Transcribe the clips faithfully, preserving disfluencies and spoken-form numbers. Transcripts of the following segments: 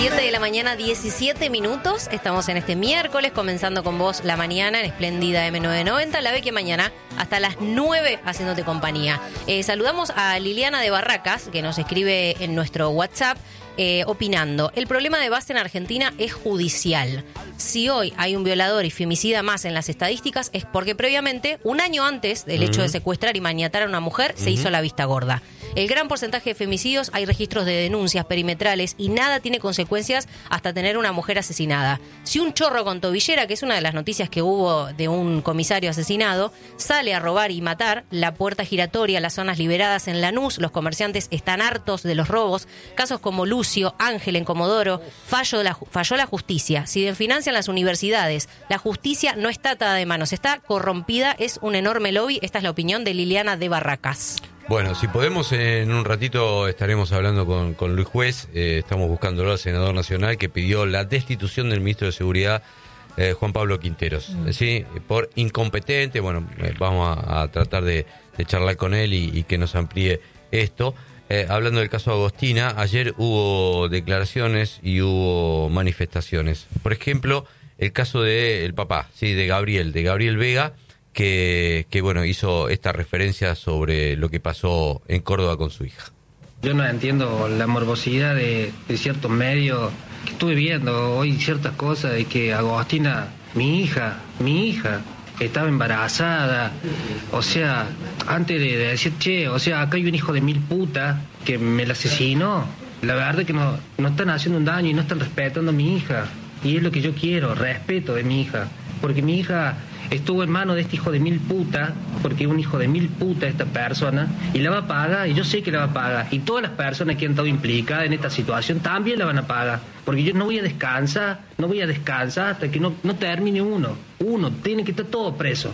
siete de la mañana, diecisiete minutos. Estamos en este miércoles, comenzando con vos la mañana en Espléndida eme novecientos noventa. La ve que mañana hasta las nueve haciéndote compañía. Eh, saludamos a Liliana de Barracas, que nos escribe en nuestro WhatsApp, eh, opinando. El problema de base en Argentina es judicial. Si hoy hay un violador y femicida más en las estadísticas, es porque previamente, un año antes del uh-huh. hecho de secuestrar y maniatar a una mujer, uh-huh. se hizo la vista gorda. El gran porcentaje de femicidios, hay registros de denuncias perimetrales y nada tiene consecuencias hasta tener una mujer asesinada. Si un chorro con tobillera, que es una de las noticias que hubo de un comisario asesinado, sale a robar y matar, la puerta giratoria, las zonas liberadas en Lanús, los comerciantes están hartos de los robos, casos como Lucio, Ángel en Comodoro, fallo la, falló la justicia. Si desfinancian las universidades, la justicia no está atada de manos, está corrompida, es un enorme lobby. Esta es la opinión de Liliana de Barracas. Bueno, si podemos, en un ratito estaremos hablando con, con Luis Juez. Eh, estamos buscándolo al senador nacional que pidió la destitución del ministro de Seguridad, eh, Juan Pablo Quinteros, mm. ¿sí? Por incompetente. Bueno, eh, vamos a, a tratar de, de charlar con él y, y que nos amplíe esto. Eh, hablando del caso Agostina, ayer hubo declaraciones y hubo manifestaciones. Por ejemplo, el caso del papá, sí, de Gabriel, de Gabriel Vega, que, que bueno, hizo esta referencia sobre lo que pasó en Córdoba con su hija. Yo no entiendo la morbosidad de, de ciertos medios que estuve viendo hoy, ciertas cosas de que Agostina, mi hija, mi hija, estaba embarazada. O sea, antes de, de decir, che, o sea, acá hay un hijo de mil putas que me la asesinó. La verdad es que no, no están haciendo un daño y no están respetando a mi hija. Y es lo que yo quiero, respeto de mi hija. Porque mi hija estuvo en manos de este hijo de mil putas, porque es un hijo de mil putas esta persona, y la va a pagar, y yo sé que la va a pagar. Y todas las personas que han estado implicadas en esta situación también la van a pagar. Porque yo no voy a descansar, no voy a descansar hasta que no, no termine uno. Uno, tiene que estar todo preso.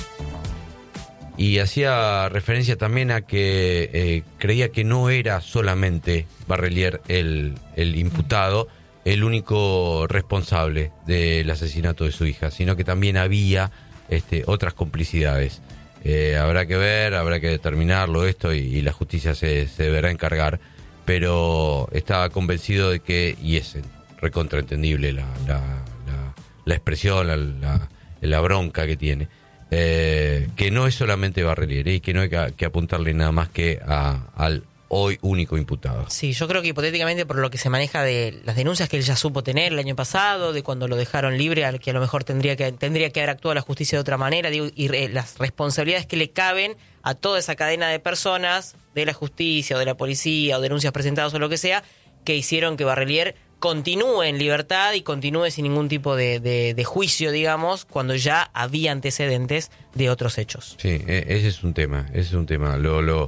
Y hacía referencia también a que eh, creía que no era solamente Barrelier el, el imputado, el único responsable del asesinato de su hija, sino que también había este, otras complicidades. Eh, habrá que ver, habrá que determinarlo esto y, y la justicia se, se deberá encargar, pero estaba convencido de que, y es recontraentendible la, la, la, la expresión, la, la, la bronca que tiene, eh, que no es solamente Barrelier y que no hay que, que apuntarle nada más que a, al hoy único imputado. Sí, yo creo que hipotéticamente por lo que se maneja de las denuncias que él ya supo tener el año pasado, de cuando lo dejaron libre, al que a lo mejor tendría que tendría que haber actuado la justicia de otra manera, digo, y re, las responsabilidades que le caben a toda esa cadena de personas, de la justicia o de la policía o denuncias presentadas o lo que sea, que hicieron que Barrelier continúe en libertad y continúe sin ningún tipo de, de, de juicio, digamos, cuando ya había antecedentes de otros hechos. Sí, ese es un tema, ese es un tema. Lo... lo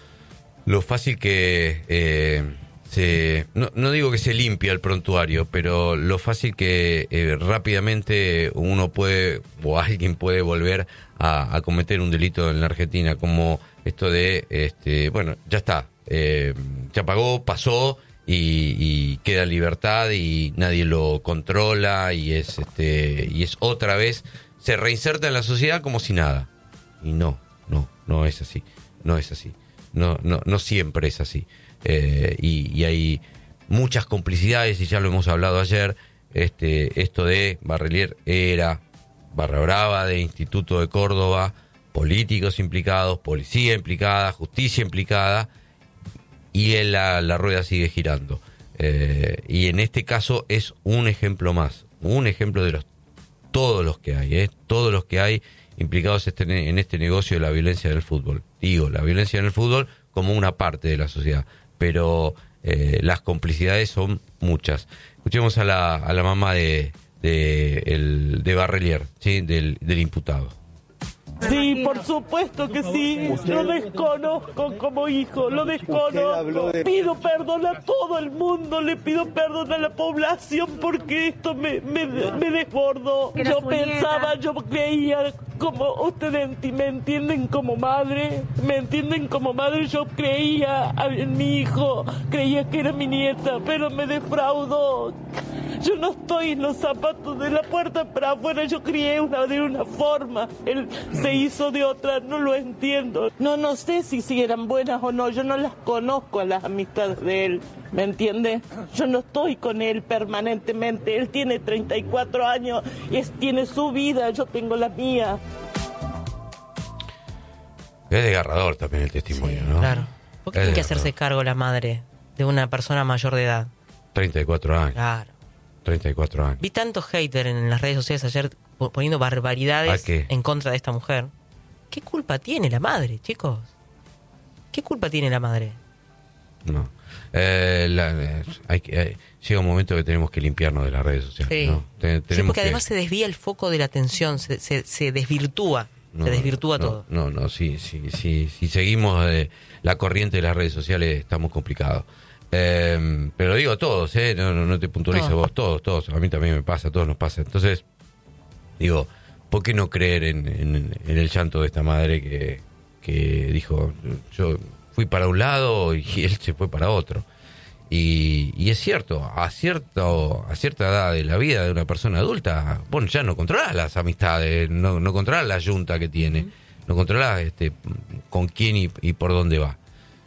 Lo fácil que eh, se... No, no digo que se limpia el prontuario, pero lo fácil que eh, rápidamente uno puede, o alguien puede volver a, a cometer un delito en la Argentina, como esto de, este, bueno, ya está, eh, ya pagó, pasó y, y queda en libertad y nadie lo controla y es, este, y es otra vez, se reinserta en la sociedad como si nada. Y no, no, no es así, no es así. No, no, no siempre es así. Eh, y, y hay muchas complicidades, y ya lo hemos hablado ayer. Este, esto de Barrelier era barra brava de Instituto de Córdoba, políticos implicados, policía implicada, justicia implicada, y él, la, la rueda sigue girando. Eh, y en este caso es un ejemplo más, un ejemplo de los todos los que hay, ¿eh? todos los que hay implicados este, en este negocio de la violencia en el fútbol. Digo, la violencia en el fútbol como una parte de la sociedad, pero eh, las complicidades son muchas. Escuchemos a la, a la mamá de, de, el, de Barrelier, ¿sí? del, del imputado. Sí, por supuesto que sí, lo desconozco como hijo, lo desconozco. Pido perdón a todo el mundo, le pido perdón a la población porque esto me, me, me desbordó. Yo pensaba, yo creía, como ustedes me entienden como madre, me entienden como madre, yo creía en mi hijo, creía que era mi nieta, pero me defraudó. Yo no estoy en los zapatos de la puerta para afuera, yo crié una de una forma, él se hizo de otra, no lo entiendo. No, no sé si, si eran buenas o no, yo no las conozco a las amistades de él, ¿me entiende? Yo no estoy con él permanentemente, él tiene treinta y cuatro años y es, tiene su vida, yo tengo la mía. Es desgarrador también el testimonio, Sí, ¿no? claro. ¿Por qué Es tiene que desgarrador. hacerse cargo la madre de una persona mayor de edad? treinta y cuatro años. Claro. treinta y cuatro años. Vi tantos haters en las redes sociales ayer po- poniendo barbaridades ¿A qué? en contra de esta mujer. ¿Qué culpa tiene la madre, chicos? ¿Qué culpa tiene la madre? No. Eh, la- eh, hay que, hay- llega un momento que tenemos que limpiarnos de las redes sociales. Sí. ¿no? Te- Sí, tenemos porque que- además se desvía el foco de la atención, se, se, se desvirtúa, No, se desvirtúa no, todo. No, no, sí, sí, sí. Si seguimos eh, la corriente de las redes sociales, estamos complicados. Eh, pero digo a todos, ¿eh? No, no, no te puntualizo Todos. vos, todos, todos. A mí también me pasa, a todos nos pasa. Entonces, digo, ¿por qué no creer en, en- en el llanto de esta madre que, que dijo, yo fui para un lado y él se fue para otro? Y, y es cierto, a, cierto, a cierta edad de la vida de una persona adulta, bueno, ya no controlas las amistades, no, no controlas la yunta que tiene, no controlas este, con quién y, y por dónde va.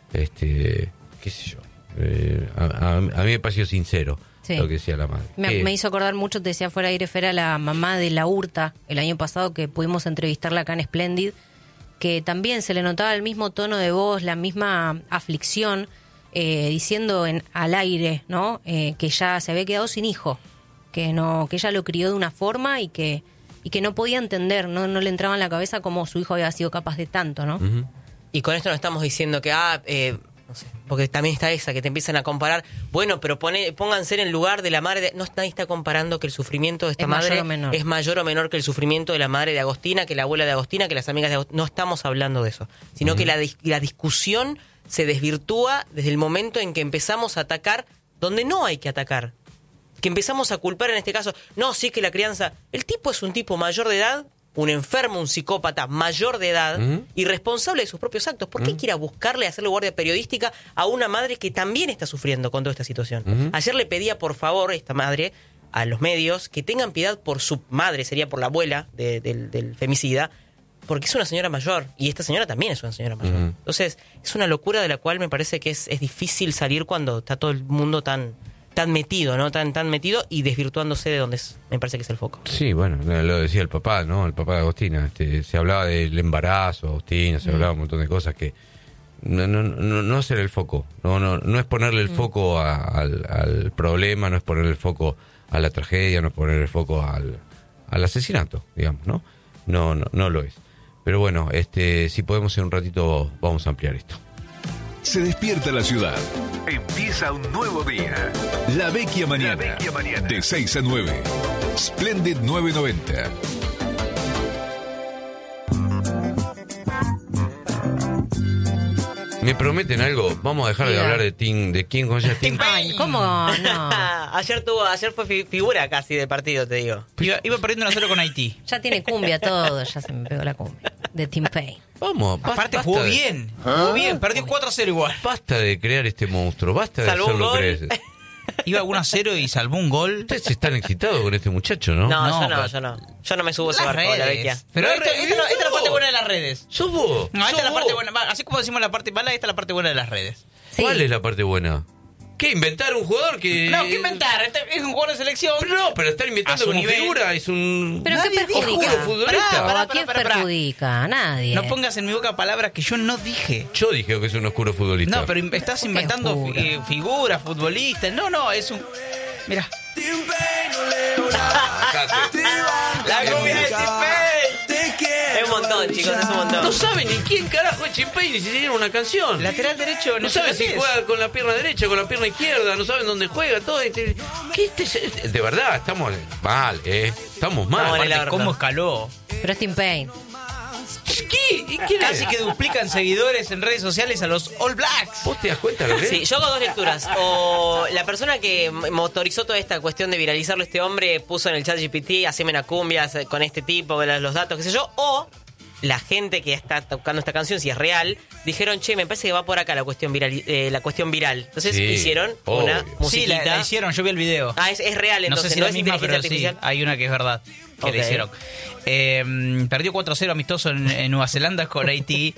Este, qué sé yo. Eh, a, a- a mí me pareció sincero Sí. lo que decía la madre. Me, ¿Qué? me hizo acordar mucho, te decía fuera de aire, Fera, la mamá de la Hurta, el año pasado que pudimos entrevistarla acá en Splendid, que también se le notaba el mismo tono de voz, la misma aflicción, eh, diciendo en, al aire, ¿no? Eh, que ya se había quedado sin hijo, que no, que ella lo crió de una forma y que, y que no podía entender, no, no le entraba en la cabeza cómo su hijo había sido capaz de tanto, ¿no? Ujú. Y con esto no estamos diciendo que, ah, eh, no sé, porque también está esa, que te empiezan a comparar. Bueno, pero pone, pónganse en el lugar de la madre. De, no, nadie está comparando que el sufrimiento de esta Es mayor madre o menor. es mayor o menor que el sufrimiento de la madre de Agostina, que la abuela de Agostina, que las amigas de Agostina. No estamos hablando de eso, sino que la, dis- la discusión se desvirtúa desde el momento en que empezamos a atacar donde no hay que atacar. Que empezamos a culpar en este caso, no, sí que la crianza. El tipo es un tipo mayor de edad, un enfermo, un psicópata mayor de edad, Ujú. y responsable de sus propios actos. ¿Por qué quiere buscarle hacerle guardia periodística a una madre que también está sufriendo con toda esta situación? Ujú. Ayer le pedía, por favor, esta madre, a los medios, que tengan piedad por su madre, sería por la abuela de- del, del femicida, porque es una señora mayor, y esta señora también es una señora mayor. Ujú. Entonces, es una locura de la cual me parece que es, es difícil salir cuando está todo el mundo tan tan metido, ¿no? Tan tan metido y desvirtuándose de donde es, me parece que es el foco. Sí, bueno, lo decía el papá, ¿no? El papá de Agostina. Este, se hablaba del embarazo, Agostina, se hablaba un montón de cosas que no, no, no, no hacer el foco, no, no, no es ponerle el foco a- al, al problema, no es ponerle el foco a la tragedia, no es ponerle el foco al, al asesinato, digamos, ¿no? No, no, no lo es. Pero bueno, este, si podemos en un ratito vamos a ampliar esto. Se despierta la ciudad. Empieza un nuevo día. La Vecchia Mañana. La Vecchia Mañana. De seis a nueve. Splendid novecientos noventa. ¿Me prometen algo? Vamos a dejar de Diga. hablar de Tim, de quién, ¿cómo se llama? Tim Ay, ¿cómo no? ayer tuvo, ayer fue fi- figura casi del partido, te digo. Iba, iba perdiendo uno a cero con Haití. Ya tiene cumbia todo, ya se me pegó la cumbia. De Tim Payne. Vamos, basta- Aparte basta jugó de- bien. Jugó bien. Perdió cuatro a cero igual. Basta de crear este monstruo, basta de Salvó un hacerlo gol. creer. Iba uno a cero y salvó un gol. Ustedes están excitados con este muchacho, ¿no? No, No, yo no, pero- yo no. Yo no me subo a ese Las barco, la Vecchia. redes. Pero La esto- red- esta, no- esta es la no. parte buena de las redes. ¿Sos vos? No, esta ¿Sos es la parte vos? buena. Va, así como decimos la parte mala, esta es la parte buena de las redes. Sí. ¿Cuál es la parte buena? ¿Qué? ¿Inventar un jugador que...? No, ¿qué inventar? Este es un jugador de selección. Pero no, pero estar inventando A su como nivel. figura es un... ¿Pero qué Nadie dijo perjudica? oscuro futbolista. Pará, ¿A quién pará, pará. perjudica? A nadie. No pongas en mi boca palabras que yo no dije. Yo dije que es un oscuro futbolista. No, pero in- estás ¿Por qué inventando fi- oscura? eh, figuras, futbolistas. No, no, es un... Mira. Cállate. La cumbia de Tim Payne. Es un montón, chicos, es un montón. No sabe ni quién carajo es Chimpay ni si tiene una canción. Lateral derecho. No sabe si juega con la pierna derecha, con la pierna izquierda, no saben dónde juega, todo. Este, ¿qué este, este- de verdad, estamos mal, ¿eh? Estamos mal. Estamos en el Aparte, orto. ¿Cómo escaló? Pero es Tim Payne. ¿Qué? ¿Y quién Casi es? que duplican seguidores en redes sociales a los All Blacks. ¿Vos te das cuenta de lo que es? Sí, yo hago dos lecturas. O la persona que m- motorizó toda esta cuestión de viralizarlo, este hombre, puso en el chat G P T, haceme una cumbia con este tipo, los datos, qué sé yo. O la gente que está tocando esta canción, si es real, dijeron, che, me parece que va por acá la cuestión viral. Eh, la cuestión viral. Entonces Sí, hicieron obvio. una Sí, musiquita. Sí, la, la hicieron, yo vi el video. Ah, es, es real, No entonces sé si no la es misma, inteligencia pero sí, artificial. hay una que es verdad que Ok. le hicieron. Eh, perdió cuatro cero amistoso en, en Nueva Zelanda con Haití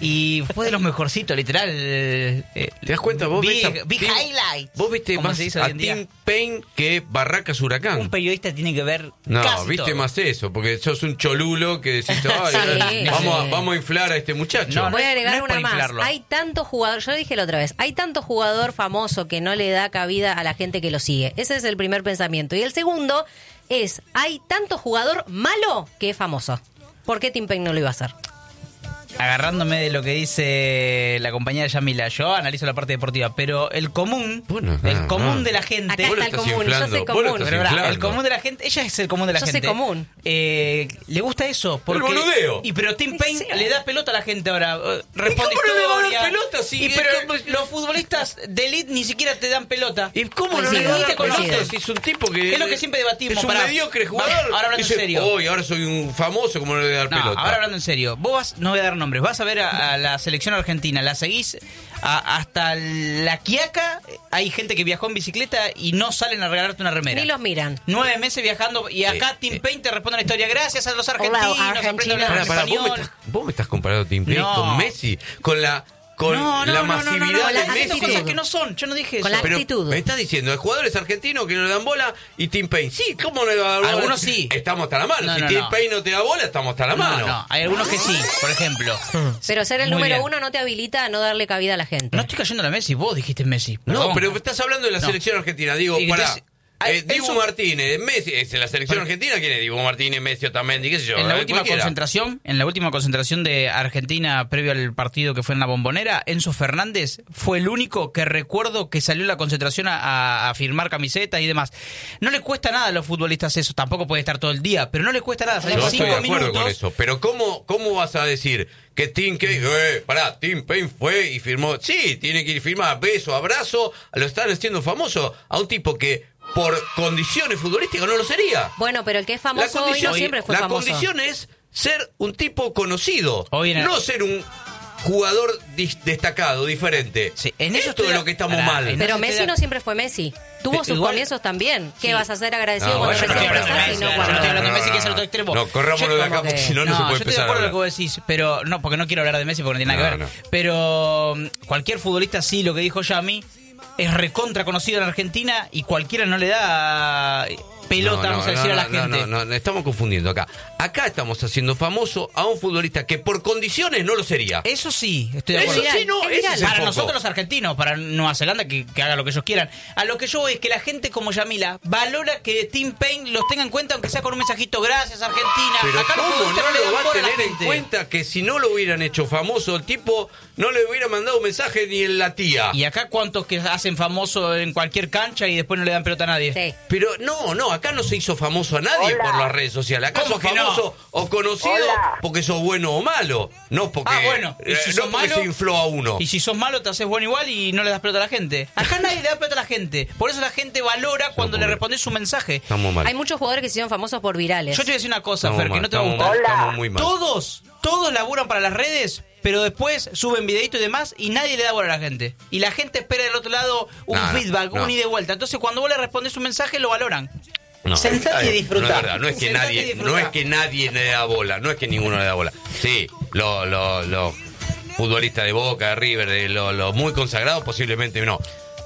y fue de los mejorcitos, literal. eh, ¿Te das cuenta? Vos Big, ves a big Tim- highlights. Vos viste como más se dice a hoy en día. Tim Payne que Barracas Huracán. Un periodista tiene que ver No, casi viste todo. más eso, porque sos un cholulo que decís, "Ay, Sí, vamos, a, sí. vamos a inflar a este muchacho. No, Voy a agregar no es una por más. inflarlo. Hay tanto jugador, yo lo dije la otra vez, hay tanto jugador famoso que no le da cabida a la gente que lo sigue. Ese es el primer pensamiento. Y el segundo es, hay tanto jugador malo que es famoso. ¿Por qué Tim Payne no lo iba a hacer? Agarrándome de lo que dice la compañera Yamila, yo analizo la parte deportiva, pero el común, Bueno, el ah, común ah. de la gente, Acá Vos lo está el estás común, yo inflando, soy vos lo común. estás pero, ¿verdad? inflando. el común de la gente, ella es el común de la Yo soy gente. común. Eh, le gusta eso, porque boludeo. y pero Tim Payne Sí. le da pelota a la gente ahora. eh, Responde cómo no le va a dar historia. pelota si y es pero como- los futbolistas de elite ni siquiera te dan pelota. ¿Y cómo no Coincido, le va a dar coincido. pelota si es un tipo que... Es lo que siempre debatimos, Es un pará. mediocre jugador. Vamos, ahora hablando en Dice, serio. Hoy, ahora soy un famoso, ¿cómo no le voy a dar No, pelota? ahora hablando en serio, vos vas, no voy a dar nombres, vas a ver a, a la selección argentina, la seguís a- hasta La Quiaca, hay gente que viajó en bicicleta y no salen a regalarte una remera. Ni los miran. Nueve meses viajando y acá Eh, Tim eh. Payne te responde la historia, gracias a los argentinos, Hola, Argentina. aprenden a hablar Pará, pará, ¿vos, español. me estás, vos me estás comparando a Tim Payne No. con Messi, con la, con no, no, la no, no, masividad no, no, no, la de haciendo Messi. actitud. cosas que no son, yo no dije Con eso. la Pero actitud. me estás diciendo, hay jugadores argentinos que no le dan bola y Tim Payne. Sí, ¿cómo no le va a dar bola? Algunos sí. Estamos hasta la mano. No, si no, Tim no. Payne no te da bola, estamos hasta la No, mano. no, hay algunos que sí, por ejemplo. Pero ser el Muy número bien. uno no te habilita a no darle cabida a la gente. No estoy cayendo a la Messi, vos dijiste Messi. No, perdón. pero estás hablando de la No. selección argentina. Digo, Y pará. entonces, hay- Eh, Dibu eso- Martínez, Messi, es la selección Pero- argentina, ¿quién es? Dibu Martínez, Messi, Otamendi, qué sé yo. En la eh, última cualquiera. concentración, en la última concentración de Argentina previo al partido que fue en la Bombonera, Enzo Fernández fue el único que recuerdo que salió a la concentración a, a- a firmar camisetas y demás. No le cuesta nada a los futbolistas eso, tampoco puede estar todo el día, pero no le cuesta nada salir Yo cinco estoy de acuerdo minutos. con eso, pero ¿cómo, cómo vas a decir que Tim Payne, eh, pará, Tim Payne fue y firmó? Sí, tiene que ir firmar, beso, abrazo, lo están haciendo famoso a un tipo que por condiciones futbolísticas no lo sería. Bueno, pero el que es famoso hoy no siempre fue la famoso. condición es ser un tipo conocido, Hoy en el- no ser un jugador dis- destacado, diferente. Sí, en eso Esto estoy es de- lo que estamos Pará, mal. en- Pero no se te Messi da- no siempre fue Messi. Tuvo Pe- sus igual- comienzos también. ¿Qué Sí. vas a ser agradecido No, cuando bueno, recién no, no, empezás no, y no, no no, cuando... no estoy hablando de Messi, que es el otro extremo. No, corrámonos Yo- de acá como porque que- si no, no, se No, puede yo estoy de empezar a acuerdo con hablar. lo que vos decís, pero no, porque no quiero hablar de Messi porque no tiene nada que No, ver. no. Pero mm, cualquier futbolista sí, lo que dijo Yami, es recontra conocido en Argentina y cualquiera no le da pelota, No, no, vamos a no, decir, a la no, gente. No, no, no, estamos confundiendo acá. Acá estamos haciendo famoso a un futbolista que por condiciones no lo sería. Eso sí, estoy de Eso acuerdo. sí, no, Es ese viral. es el Para foco. nosotros los argentinos, para Nueva Zelanda, que, que haga lo que ellos quieran. A lo que yo voy es que la gente como Yamila valora que Tim Payne los tenga en cuenta, aunque sea con un mensajito, gracias Argentina. Pero Acá los ¿cómo futbolistas no le lo dan va a bola la tener en gente. cuenta que si no lo hubieran hecho famoso, el tipo no le hubiera mandado un mensaje ni en la tía? Y acá cuántos que hacen famoso en cualquier cancha y después no le dan pelota a nadie. Sí. Pero no, no, acá no se hizo famoso a nadie por las redes sociales. Acá ¿Cómo sos que no? famoso o conocido porque sos bueno o malo. No porque, Ah, bueno, y si eh, sos no porque malo, se infló a uno. Y si sos malo te haces bueno igual y no le das pelota a la gente. Acá nadie le da pelota a la gente. Por eso la gente valora cuando muy le bien. respondes su mensaje. Estamos mal. Hay muchos jugadores que se hicieron famosos por virales. Yo te voy a decir una cosa, Estamos Fer, que mal, no te va a estamos gustar. mal, estamos muy mal. Todos, todos laburan para las redes, pero después suben videitos y demás y nadie le da bola a la gente. Y la gente espera del otro lado un No, no, feedback, no. un ida y vuelta. Entonces cuando vos le respondes un mensaje lo valoran. No, Sentate y eh, disfrutá. No, es verdad, no es que Sentate y nadie, disfrutá. no es que nadie le da bola, no es que ninguno le da bola. Sí, los lo, lo futbolistas de Boca, de River, de los lo muy consagrados posiblemente no.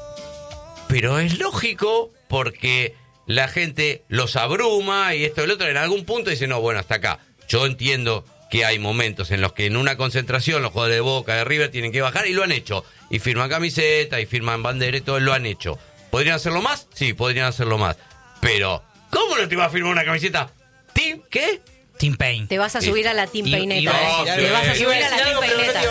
Pero es lógico porque la gente los abruma y esto y lo otro. En algún punto dice, no, bueno, hasta acá. Yo entiendo que hay momentos en los que en una concentración los jugadores de Boca, de River tienen que bajar y lo han hecho. Y firman camiseta y firman bandera y todo, lo han hecho. ¿Podrían hacerlo más? Sí, podrían hacerlo más. Pero, ¿cómo no te va a firmar una camiseta? ¿Tim qué? Tim Payne. Te vas a Sí. subir a la Team Y- Peineta. iba a eh. decir Te vas a algo, subir iba a a la decir Team algo, pero no te Peineta.